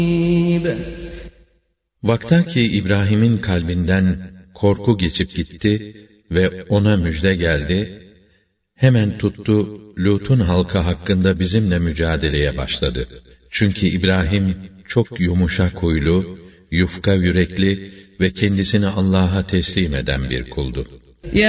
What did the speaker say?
Vaktaki İbrahim'in kalbinden korku geçip gitti ve ona müjde geldi, hemen tuttu Lut'un halkı hakkında bizimle mücadeleye başladı. Çünkü İbrahim çok yumuşak huylu, yufka yürekli ve kendisini Allah'a teslim eden bir kuldu.